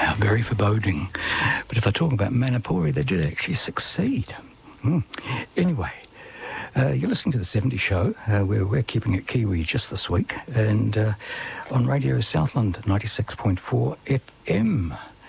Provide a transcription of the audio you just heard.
very foreboding. But if I talk about Manapuri, they did actually succeed. Anyway, you're listening to The 70 Show, where we're keeping it Kiwi just this week, and on Radio Southland 96.4 FM.